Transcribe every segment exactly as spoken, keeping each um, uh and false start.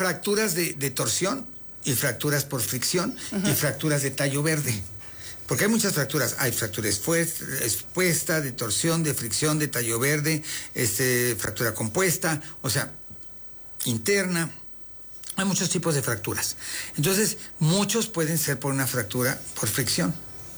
fracturas de, de torsión y fracturas por fricción uh-huh. y fracturas de tallo verde. Porque hay muchas fracturas. Hay fractura expuesta, de torsión, de fricción, de tallo verde, este, fractura compuesta, o sea, interna. Hay muchos tipos de fracturas. Entonces, muchos pueden ser por una fractura por fricción.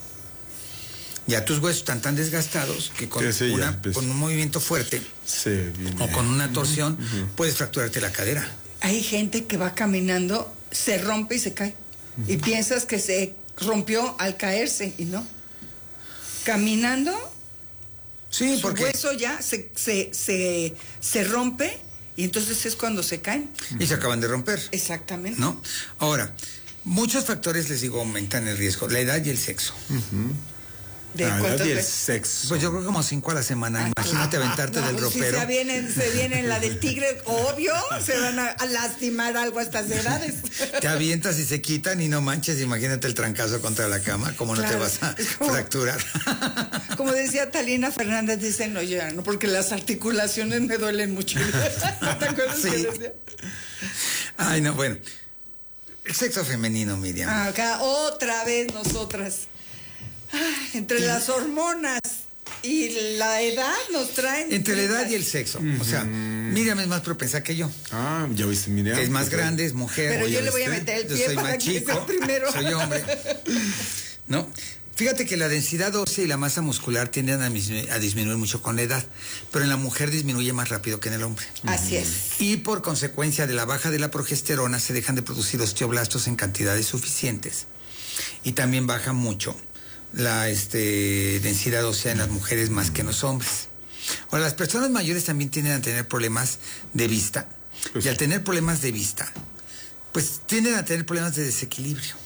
Ya tus huesos están tan desgastados que con, sí, una, ya, pues, con un movimiento fuerte sí, bien, o con una torsión uh-huh. puedes fracturarte la cadera. Hay gente que va caminando, se rompe y se cae. Uh-huh. Y piensas que se rompió al caerse y no. Caminando, sí, su porque... hueso ya se, se, se, se rompe y entonces es cuando se caen. Y se acaban de romper. Exactamente. ¿No? Ahora, muchos factores, les digo, aumentan el riesgo. La edad y el sexo. Uh-huh. ¿De ah, cuántas y el veces? Sexo. Pues yo creo que como cinco a la semana. Ah, imagínate aventarte no, del pues ropero. Si se vienen, se vienen la del tigre, obvio, se van a, a lastimar algo a estas edades. Te avientas y se quitan y no manches, imagínate el trancazo contra la cama, como claro, no te vas a como, fracturar. Como decía Talina Fernández, dice, no, yo no, porque las articulaciones me duelen mucho. ¿Te acuerdas sí. que decía? Ay, no, bueno. El sexo femenino, Miriam. Acá otra vez nosotras. Ay, entre y, las hormonas y la edad nos traen... Entre la edad y el sexo. Uh-huh. O sea, Miriam es más propensa que yo. Ah, ya viste, Miriam. Es más grande, es mujer. Pero yo le voy a meter el pie yo soy para más que chico, sea primero. Soy hombre. ¿No? Fíjate que la densidad ósea y la masa muscular tienden a, disminuir, a disminuir mucho con la edad, pero en la mujer disminuye más rápido que en el hombre. Así es. Y por consecuencia de la baja de la progesterona se dejan de producir osteoblastos en cantidades suficientes. Y también baja mucho la este, densidad ósea en las mujeres más que en los hombres. Ahora, las personas mayores también tienden a tener problemas de vista. Pues, y al tener problemas de vista, pues tienden a tener problemas de desequilibrio.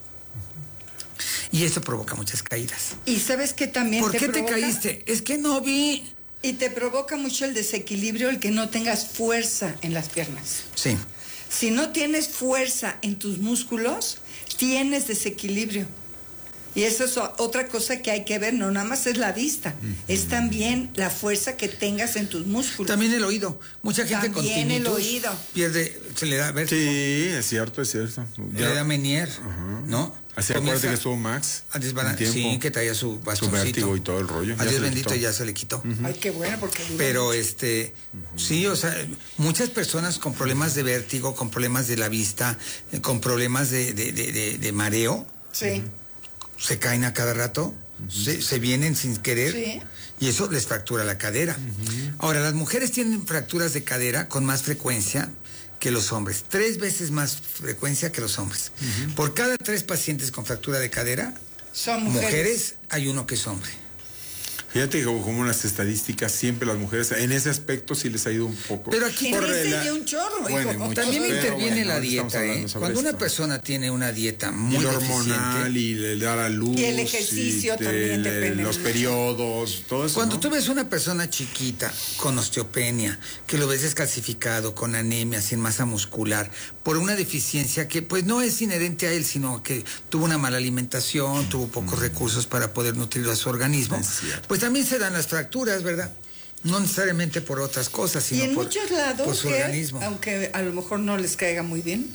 Y eso provoca muchas caídas. ¿Y sabes qué también ¿Por te qué provoca? te caíste? Es que no vi. Y te provoca mucho el desequilibrio, el que no tengas fuerza en las piernas. Sí. Si no tienes fuerza en tus músculos, tienes desequilibrio. Y eso es otra cosa que hay que ver, no nada más es la vista, uh-huh. es también la fuerza que tengas en tus músculos. También el oído. Mucha gente con tinnitus el oído. pierde, se le da vértigo. Sí, es cierto, es cierto. Ya. Le da Menier, uh-huh. ¿no? Así acuérdate que estuvo Max. A desbalan- sí, que traía su bastoncito. Su vértigo y todo el rollo. A Dios bendito ya se le quitó. Uh-huh. Ay, qué bueno, porque... Pero mucho. este, uh-huh. sí, o sea, muchas personas con problemas de vértigo, con problemas de la vista, con problemas de, de, de, de, de mareo. Sí. Uh-huh. Se caen a cada rato, uh-huh. se, se vienen sin querer, sí. y eso les fractura la cadera. Uh-huh. Ahora, las mujeres tienen fracturas de cadera con más frecuencia que los hombres, tres veces más frecuencia que los hombres. Uh-huh. Por cada tres pacientes con fractura de cadera, son mujeres. mujeres hay uno que es hombre. Fíjate que como las estadísticas, siempre las mujeres, en ese aspecto sí les ha ido un poco. Pero aquí no les un chorro, bueno, hijo. También pero, interviene bueno, la dieta, ¿eh? Cuando esto. Una persona tiene una dieta muy y hormonal y le da la luz. Y el ejercicio y también de, depende. Los periodos, todo eso. Cuando ¿no? tú ves una persona chiquita, con osteopenia, que lo ves descalcificado, con anemia, sin masa muscular, por una deficiencia que pues no es inherente a él, sino que tuvo una mala alimentación, tuvo pocos mm. recursos para poder nutrir a su organismo, pues también se dan las fracturas, ¿verdad? No necesariamente por otras cosas, sino y en por, muchos lados, por su que, organismo. Aunque a lo mejor no les caiga muy bien,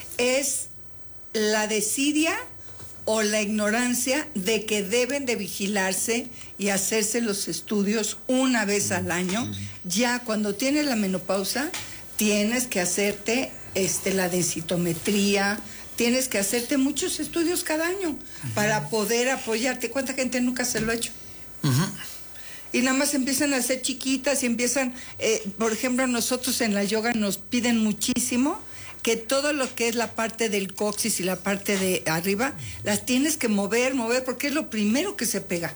es la desidia o la ignorancia de que deben de vigilarse y hacerse los estudios una vez al año. Ya cuando tienes la menopausa, tienes que hacerte este, la densitometría, tienes que hacerte muchos estudios cada año uh-huh. para poder apoyarte. ¿Cuánta gente nunca se lo ha hecho? Uh-huh. Y nada más empiezan a ser chiquitas y empiezan, eh, por ejemplo, nosotros en la yoga nos piden muchísimo que todo lo que es la parte del coxis y la parte de arriba, las tienes que mover, mover, porque es lo primero que se pega.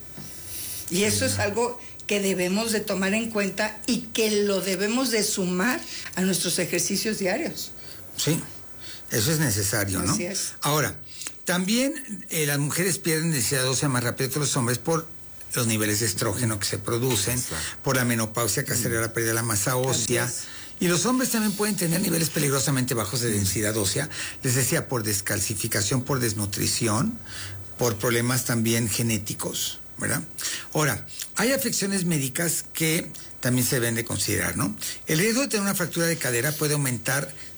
Y eso es algo que debemos de tomar en cuenta y que lo debemos de sumar a nuestros ejercicios diarios. Sí, eso es necesario, ¿no? Así es. Ahora, también eh, las mujeres pierden densidad ósea más rápido que los hombres por los niveles de estrógeno que se producen, por la menopausia que acelera la pérdida de la masa ósea. Y los hombres también pueden tener niveles peligrosamente bajos de densidad ósea, les decía, por descalcificación, por desnutrición, por problemas también genéticos, ¿verdad? Ahora, hay afecciones médicas que también se deben de considerar, ¿no? El riesgo de tener una fractura de cadera puede aumentar